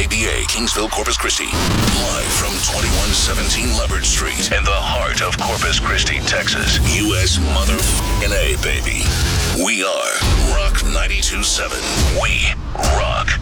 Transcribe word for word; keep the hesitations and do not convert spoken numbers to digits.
B A, Kingsville, Corpus Christi. Live from twenty-one seventeen Leopard Street in the heart of Corpus Christi, Texas. U S motherfucking A, baby. We are Rock ninety-two point seven. We rock.